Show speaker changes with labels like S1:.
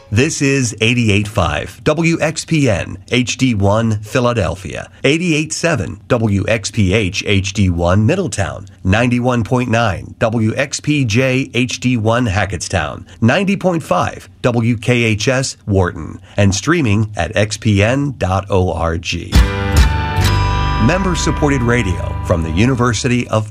S1: This is 88.5 WXPN HD1 Philadelphia, 88.7 WXPH HD1 Middletown, 91.9 WXPJ HD1 Hackettstown, 90.5 WKHS Wharton, and streaming at xpn.org. Member-supported radio from the University of